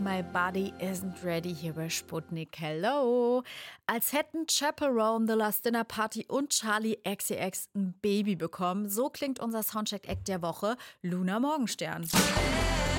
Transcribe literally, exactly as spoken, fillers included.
My body isn't ready hier bei Sputnik. Hello. Als hätten Chaperone, The Last Dinner Party und Charlie X C X ein Baby bekommen. So klingt unser Soundcheck-Act der Woche, Luna Morgenstern.